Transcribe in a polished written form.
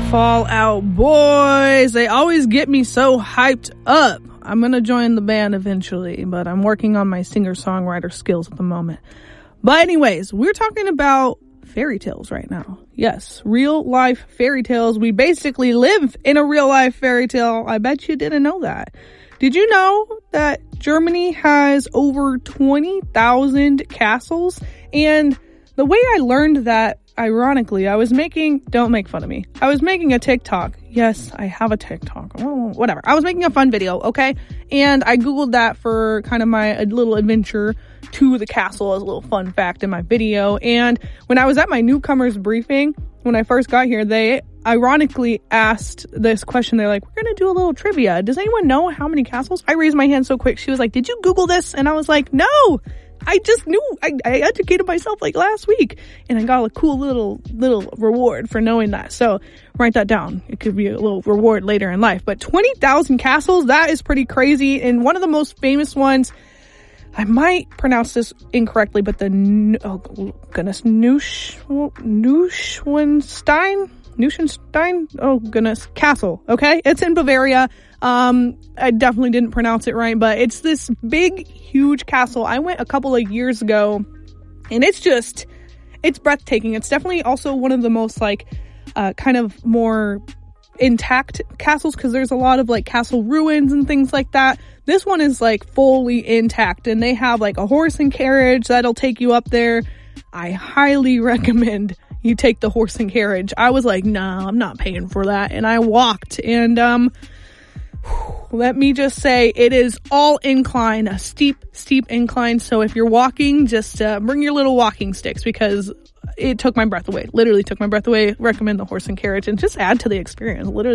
Fall Out Boys. They always get me so hyped up. I'm going to join the band eventually, but I'm working on my singer-songwriter skills at the moment. But anyways, we're talking about fairy tales right now. Yes, real life fairy tales. We basically live in a real life fairy tale. I bet you didn't know that. Did you know that Germany has over 20,000 castles? And the way I learned that, ironically, don't make fun of me. I was making a TikTok. Yes, I have a TikTok. Oh, whatever. I was making a fun video, okay? And I Googled that for kind of my little adventure to the castle as a little fun fact in my video. And when I was at my newcomers briefing, when I first got here, they ironically asked this question. They're like, we're going to do a little trivia. Does anyone know how many castles? I raised my hand so quick. She was like, did you Google this? And I was like, no, I just knew. I educated myself like last week, and I got a cool little reward for knowing that. So write that down. It could be a little reward later in life. But 20,000 castles, that is pretty crazy. And one of the most famous ones, I might pronounce this incorrectly, but Neuschwanstein castle. Okay. It's in Bavaria. I definitely didn't pronounce it right, but it's this big, huge castle. I went a couple of years ago, and it's breathtaking. It's definitely also one of the most kind of more intact castles, because there's a lot of castle ruins and things like that. This one is fully intact, and they have a horse and carriage that'll take you up there. I highly recommend you take the horse and carriage. I was like, no, I'm not paying for that. And I walked, and let me just say, it is all incline, a steep incline. So if you're walking, just bring your little walking sticks, because it took my breath away. Literally took my breath away. Recommend the horse and carriage, and just add to the experience. Literally